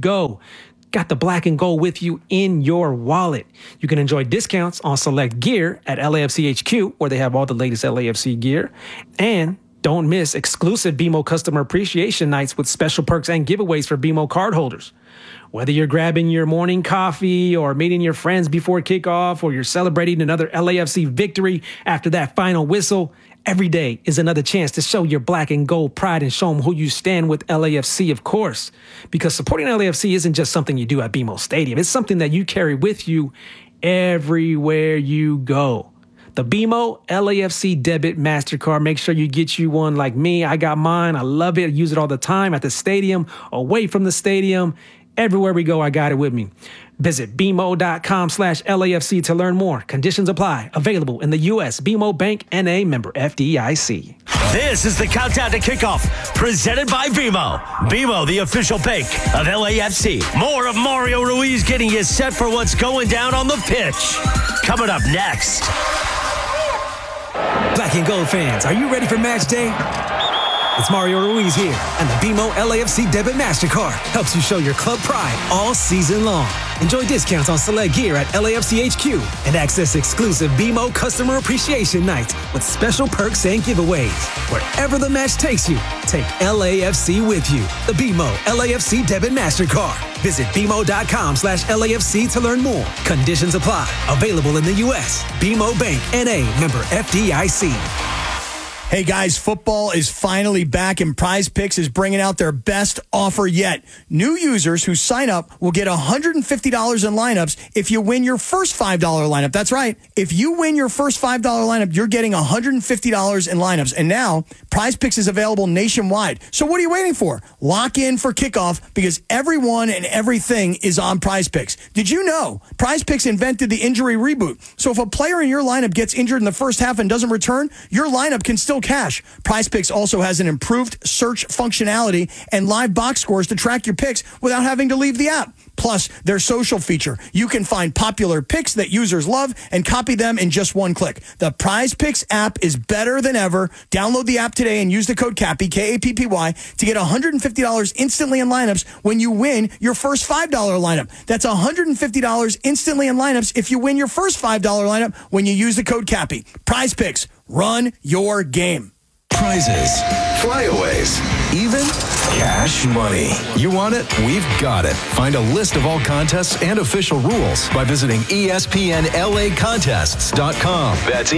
go. Got the black and gold with you in your wallet. You can enjoy discounts on select gear at LAFC HQ, where they have all the latest LAFC gear. And don't miss exclusive BMO customer appreciation nights with special perks and giveaways for BMO cardholders. Whether you're grabbing your morning coffee or meeting your friends before kickoff, or you're celebrating another LAFC victory after that final whistle, every day is another chance to show your black and gold pride and show them who you stand with LAFC, of course. Because supporting LAFC isn't just something you do at BMO Stadium. It's something that you carry with you everywhere you go. The BMO LAFC Debit MasterCard. Make sure you get you one like me. I got mine. I love it. I use it all the time at the stadium, away from the stadium. Everywhere we go, I got it with me. Visit BMO.com/LAFC to learn more. Conditions apply. Available in the U.S. BMO Bank N.A. member FDIC. This is the Countdown to Kickoff, presented by BMO. BMO, the official bank of LAFC. More of Mario Ruiz getting you set for what's going down on the pitch. Coming up next. Black and gold fans, are you ready for match day? It's Mario Ruiz here, and the BMO LAFC Debit MasterCard helps you show your club pride all season long. Enjoy discounts on select gear at LAFC HQ and access exclusive BMO customer appreciation nights with special perks and giveaways. Wherever the match takes you, take LAFC with you. The BMO LAFC Debit MasterCard. Visit BMO.com/LAFC to learn more. Conditions apply. Available in the U.S. BMO Bank N.A. member FDIC. Hey guys, football is finally back and Prize Picks is bringing out their best offer yet. New users who sign up will get $150 in lineups if you win your first $5 lineup. That's right. If you win your first $5 lineup, you're getting $150 in lineups. And now, Prize Picks is available nationwide. So what are you waiting for? Lock in for kickoff because everyone and everything is on Prize Picks. Did you know Prize Picks invented the injury reboot? So if a player in your lineup gets injured in the first half and doesn't return, your lineup can still cash. Prize Picks also has an improved search functionality and live box scores to track your picks without having to leave the app. Plus, their social feature. You can find popular picks that users love and copy them in just one click. The Prize Picks app is better than ever. Download the app today and use the code CAPPY, K-A-P-P-Y, to get $150 instantly in lineups when you win your first $5 lineup. That's $150 instantly in lineups if you win your first $5 lineup when you use the code CAPPY. Prize Picks. Run your game. Prizes, flyaways, even cash money. You want it? We've got it. Find a list of all contests and official rules by visiting ESPNLAcontests.com. That's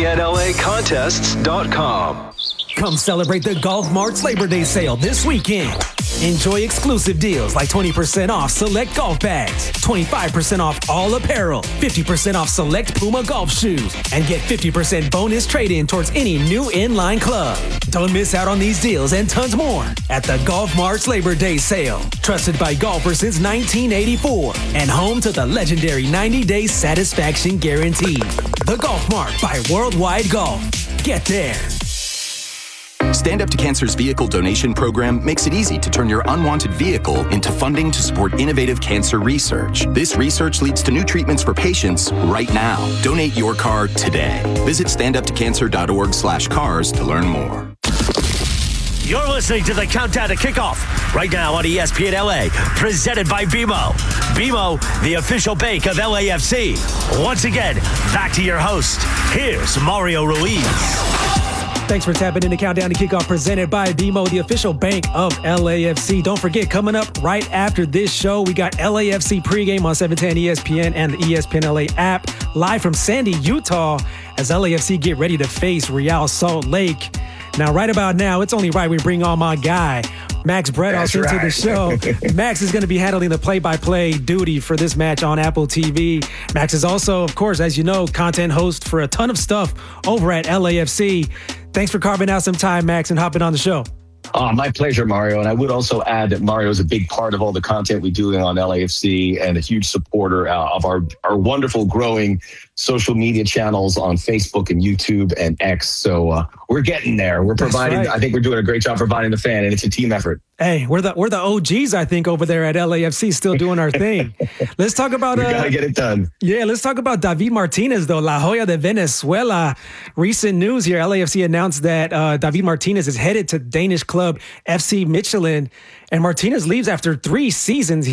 ESPNLAcontests.com. Come celebrate the Golf Mart's Labor Day sale this weekend. Enjoy exclusive deals like 20% off select golf bags, 25% off all apparel, 50% off select Puma golf shoes, and get 50% bonus trade-in towards any new inline club. Don't miss out on these deals and tons more at the Golf Mart's Labor Day sale. Trusted by golfers since 1984 and home to the legendary 90-day satisfaction guarantee. The Golf Mart by Worldwide Golf. Get there. Stand Up to Cancer's vehicle donation program makes it easy to turn your unwanted vehicle into funding to support innovative cancer research. This research leads to new treatments for patients right now. Donate your car today. Visit standuptocancer.org/cars to learn more. You're listening to the Countdown to Kickoff right now on ESPN LA, presented by BMO. BMO, the official bank of LAFC. Once again, back to your host. Here's Mario Ruiz. Thanks for tapping in the Countdown to Kickoff presented by BMO, the official bank of LAFC. Don't forget, coming up right after this show, we got LAFC pregame on 710 ESPN and the ESPN LA app, live from Sandy, Utah, as LAFC get ready to face Real Salt Lake. Now, right about now, it's only right we bring on my guy, Max Bretos, into the show. Max is going to be handling the play-by-play duty for this match on Apple TV. Max is also, of course, as you know, content host for a ton of stuff over at LAFC. Thanks for carving out some time, Max, and hopping on the show. My pleasure, Mario. And I would also add that Mario is a big part of all the content we do on LAFC and a huge supporter of our wonderful growing social media channels on Facebook and YouTube and X. So we're getting there. We're providing, right. I think we're doing a great job providing the fan, and it's a team effort. Hey, we're the OGs, I think, over there at LAFC, still doing our thing. Let's talk about... we got to get it done. Yeah, let's talk about David Martinez, though. La Joya de Venezuela. Recent news here. LAFC announced that David Martinez is headed to Danish club FC Michelin, and Martinez leaves after 3 seasons.